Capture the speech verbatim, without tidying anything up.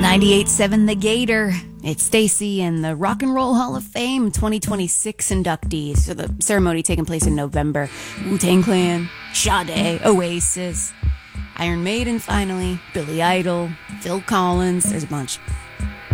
ninety-eight point seven The Gator. It's Stacy and the Rock and Roll Hall of Fame twenty twenty-six inductees. So the ceremony taking place in November. Wu-Tang Clan, Sade, Oasis, Iron Maiden finally, Billy Idol, Phil Collins. There's a bunch.